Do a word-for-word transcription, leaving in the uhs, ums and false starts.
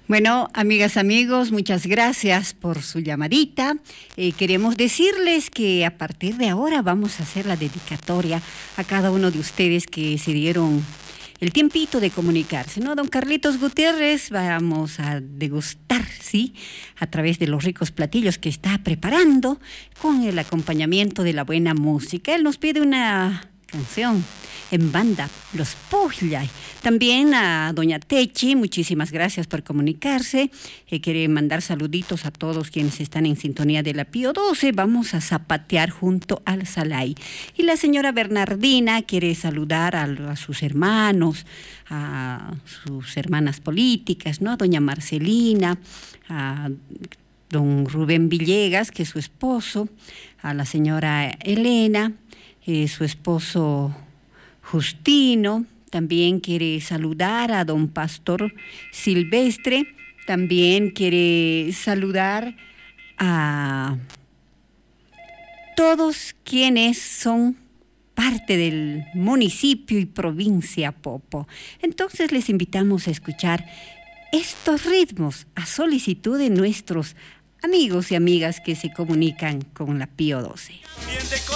Bueno, amigas, amigos, muchas gracias por su llamadita. Eh, queremos decirles que a partir de ahora vamos a hacer la dedicatoria a cada uno de ustedes que se dieron el tiempito de comunicarse, ¿no? Don Carlitos Gutiérrez, vamos a degustar, ¿sí?, a través de los ricos platillos que está preparando con el acompañamiento de la buena música. Él nos pide una canción en banda, Los Pujllay. También a doña Techi, muchísimas gracias por comunicarse. Eh, quiere mandar saluditos a todos quienes están en sintonía de la Pío doce. Vamos a zapatear junto al Salay. Y la señora Bernardina quiere saludar a, a sus hermanos, a sus hermanas políticas, ¿no? A doña Marcelina, a don Rubén Villegas, que es su esposo, a la señora Elena, eh, su esposo Justino. También quiere saludar a don Pastor Silvestre, también quiere saludar a todos quienes son parte del municipio y provincia Popo. Entonces les invitamos a escuchar estos ritmos a solicitud de nuestros amigos y amigas que se comunican con la Pío doce.